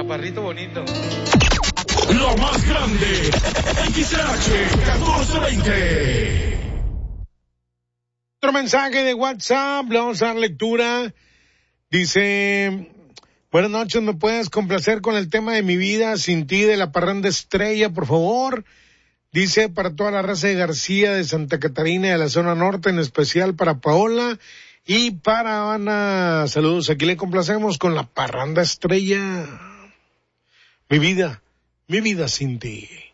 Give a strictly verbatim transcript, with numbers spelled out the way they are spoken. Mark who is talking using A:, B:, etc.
A: chaparrito bonito.
B: Lo más grande, X H catorce veinte.
C: Otro mensaje de WhatsApp, le vamos a dar lectura. Dice, buenas noches, ¿me puedes complacer con el tema de Mi Vida Sin Ti de la Parranda Estrella, por favor? Dice, para toda la raza de García, de Santa Catarina, de la zona norte, en especial para Paola y para Ana. Saludos, aquí le complacemos con la Parranda Estrella. Mi vida, mi vida sin ti.